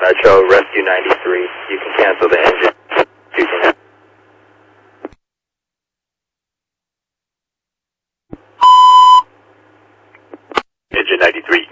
Metro, Rescue 93. You can cancel the engine. You can have Engine 93